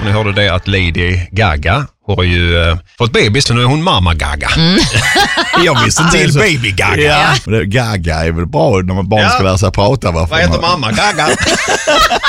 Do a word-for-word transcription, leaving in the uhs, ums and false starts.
ni hörde det att Lady Gaga har ju uh, fått bebis, så nu är hon mamma Gaga. Mm. Jag visste inte Till så. baby Gaga. Ja. Men det, Gaga är väl bra när man barn Ja. ska lära sig prata. Vad heter mamma Gaga?